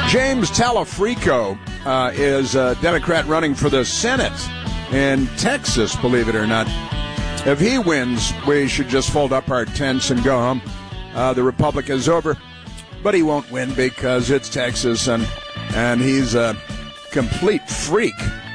James Talafrico is a Democrat running for the Senate in Texas, believe it or not. If he wins, we should just fold up our tents and go home. The Republic is over, but he won't win because it's Texas, and he's a complete freak.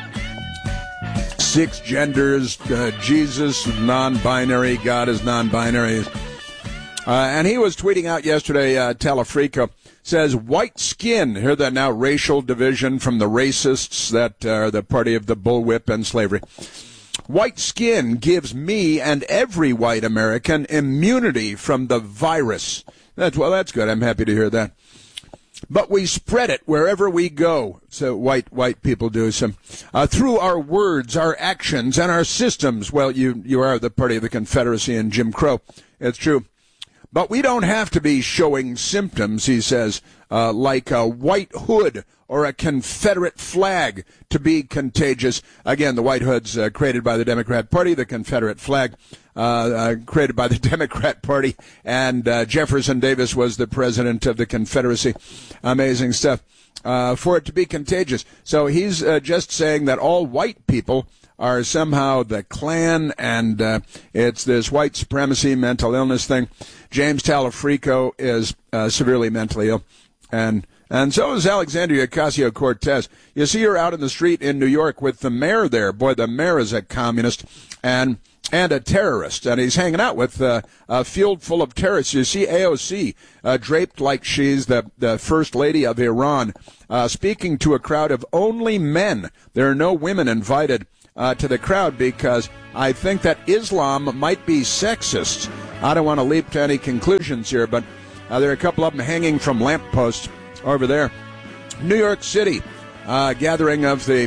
6 genders, Jesus is non-binary, God is non-binary. And he was tweeting out yesterday, Talafrico says, white skin, hear that now, racial division from the racists that are the party of the bullwhip and slavery. White skin gives me and every white American immunity from the virus. That's good. I'm happy to hear that. But we spread it wherever we go. So white people do some through our words, our actions, and our systems. Well, you are the party of the Confederacy and Jim Crow. It's true. But we don't have to be showing symptoms, he says, like a white hood or a Confederate flag to be contagious. Again, the white hood's created by the Democrat Party, the Confederate flag created by the Democrat Party, and Jefferson Davis was the president of the Confederacy. Amazing stuff. For it to be contagious. So he's just saying that all white people are somehow the Klan, and it's this white supremacy mental illness thing. James Talafrico is severely mentally ill, and so is Alexandria Ocasio-Cortez. You see her out in the street in New York with the mayor there. Boy, the mayor is a communist and a terrorist, and he's hanging out with a field full of terrorists. You see AOC draped like she's the first lady of Iran, speaking to a crowd of only men. There are no women invited to the crowd because I think that Islam might be sexist. I don't want to leap to any conclusions here, but there are a couple of them hanging from lampposts over there. New York City, gathering of the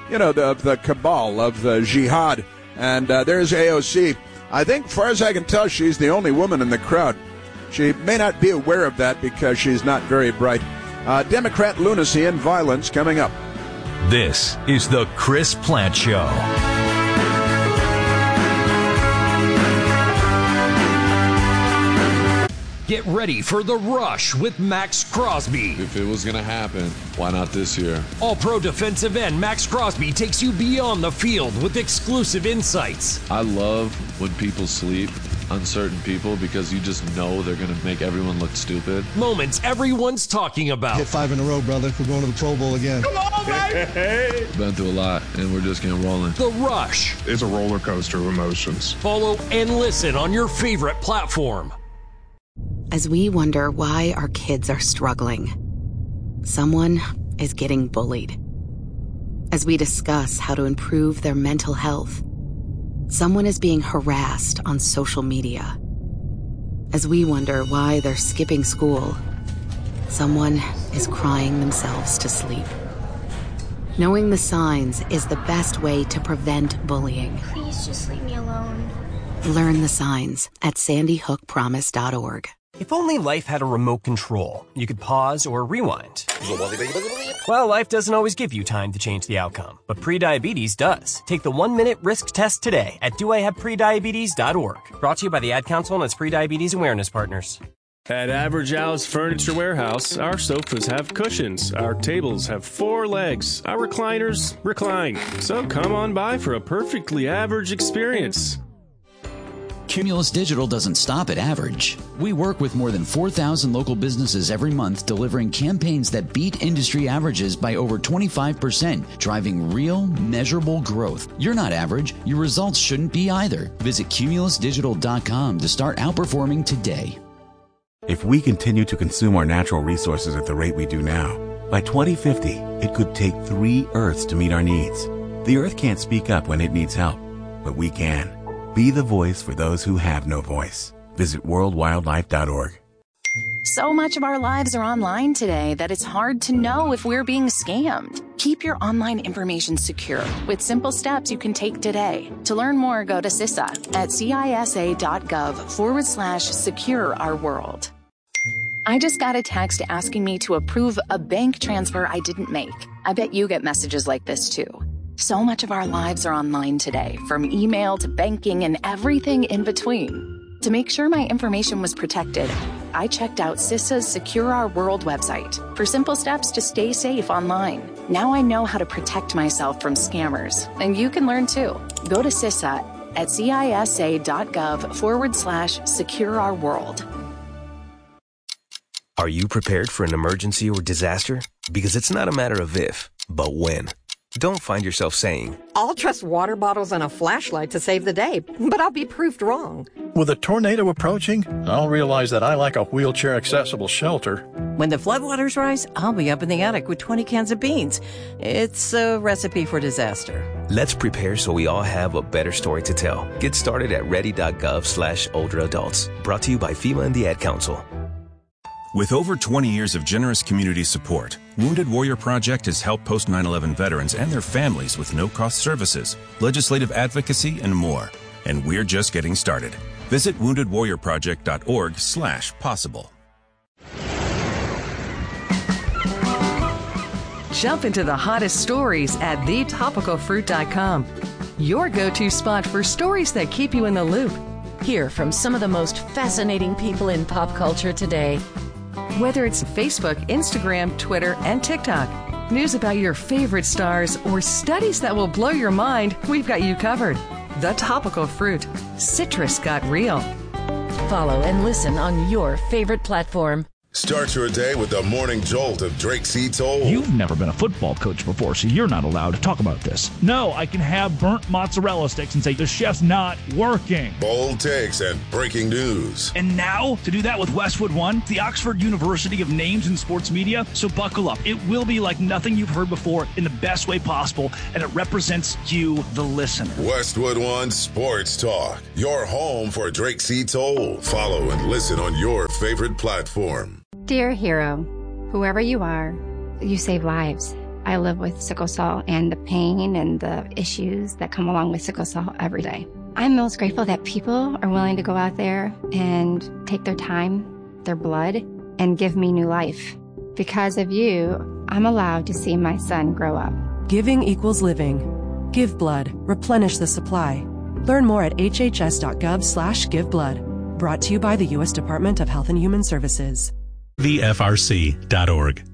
cabal, of the jihad, and there's AOC. I think, as far as I can tell, she's the only woman in the crowd. She may not be aware of that because she's not very bright. Democrat lunacy and violence coming up. This is the Chris Plante Show. Get ready for The Rush with Max Crosby. If it was going to happen, why not this year? All-pro defensive end Max Crosby takes you beyond the field with exclusive insights. I love when people sleep, uncertain people, because you just know they're going to make everyone look stupid. Moments everyone's talking about. Hit 5 in a row, brother. We're going to the Pro Bowl again. Come on, baby! Been through a lot, and we're just getting rolling. The Rush. It's a roller coaster of emotions. Follow and listen on your favorite platform. As we wonder why our kids are struggling, someone is getting bullied. As we discuss how to improve their mental health, someone is being harassed on social media. As we wonder why they're skipping school, someone is crying themselves to sleep. Knowing the signs is the best way to prevent bullying. Please just leave me alone. Learn the signs at sandyhookpromise.org. If only life had a remote control, you could pause or rewind. Well, life doesn't always give you time to change the outcome, but prediabetes does. Take the 1-minute risk test today at doihaveprediabetes.org. Brought to you by the Ad Council and its prediabetes awareness partners. At Average Al's Furniture Warehouse, our sofas have cushions, our tables have 4 legs, our recliners recline. So come on by for a perfectly average experience. Cumulus Digital doesn't stop at average. We work with more than 4,000 local businesses every month, delivering campaigns that beat industry averages by over 25%, driving real, measurable growth. You're not average. Your results shouldn't be either. Visit cumulusdigital.com to start outperforming today. If we continue to consume our natural resources at the rate we do now, by 2050, it could take 3 Earths to meet our needs. The Earth can't speak up when it needs help, but we can. Be the voice for those who have no voice. Visit worldwildlife.org. So much of our lives are online today that it's hard to know if we're being scammed. Keep your online information secure with simple steps you can take today. To learn more, go to CISA at cisa.gov/secure our world. I just got a text asking me to approve a bank transfer I didn't make. I bet you get messages like this too. So much of our lives are online today, from email to banking and everything in between. To make sure my information was protected, I checked out CISA's Secure Our World website for simple steps to stay safe online. Now I know how to protect myself from scammers, and you can learn too. Go to CISA at cisa.gov/Secure Our World. Are you prepared for an emergency or disaster? Because it's not a matter of if, but when. Don't find yourself saying, I'll trust water bottles and a flashlight to save the day, but I'll be proved wrong. With a tornado approaching, I'll realize that I lack a wheelchair-accessible shelter. When the floodwaters rise, I'll be up in the attic with 20 cans of beans. It's a recipe for disaster. Let's prepare so we all have a better story to tell. Get started at ready.gov/older adults. Brought to you by FEMA and the Ad Council. With over 20 years of generous community support, Wounded Warrior Project has helped post 9/11 veterans and their families with no-cost services, legislative advocacy, and more. And we're just getting started. Visit woundedwarriorproject.org/possible. Jump into the hottest stories at thetopicalfruit.com. Your go-to spot for stories that keep you in the loop. Hear from some of the most fascinating people in pop culture today. Whether it's Facebook, Instagram, Twitter, and TikTok, news about your favorite stars, or studies that will blow your mind, we've got you covered. The Topical Fruit. Citrus got real. Follow and listen on your favorite platform. Start your day with the Morning Jolt of Drake C. Toll. You've never been a football coach before, so you're not allowed to talk about this. No, I can have burnt mozzarella sticks and say the chef's not working. Bold takes and breaking news. And now, to do that with Westwood One, the Oxford University of Names in Sports Media. So buckle up. It will be like nothing you've heard before in the best way possible, and it represents you, the listener. Westwood One Sports Talk. Your home for Drake C. Toll. Follow and listen on your favorite platform. Dear hero, whoever you are, you save lives. I live with sickle cell and the pain and the issues that come along with sickle cell every day. I'm most grateful that people are willing to go out there and take their time, their blood, and give me new life. Because of you, I'm allowed to see my son grow up. Giving equals living. Give blood. Replenish the supply. Learn more at hhs.gov/giveblood. Brought to you by the U.S. Department of Health and Human Services. TheFRC.org.